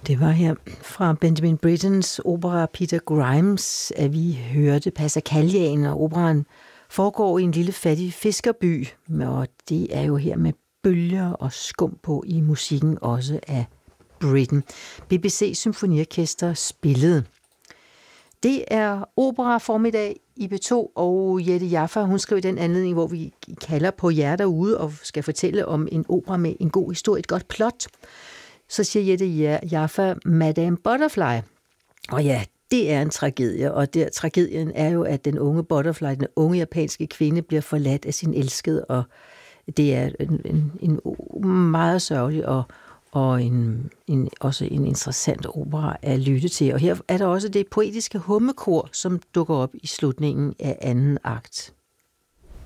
Det var her fra Benjamin Brittens opera Peter Grimes, at vi hørte Passacagliaen, og operaen foregår i en lille fattig fiskerby, og det er jo her med bølger og skum på i musikken også af Britten. BBC Symfoniorkester spillede. Det er opera formiddag i B2, og Jette Jaffa, hun skrev i den anledning, hvor vi kalder på jer derude og skal fortælle om en opera med en god historie, et godt plot. Så siger Jette Jaffa Madame Butterfly. Og ja, det er en tragedie, og tragedien er jo, at den unge Butterfly, den unge japanske kvinde, bliver forladt af sin elskede, og det er en meget sørgelig og også en interessant opera at lytte til. Og her er der også det poetiske hummekor, som dukker op i slutningen af anden akt.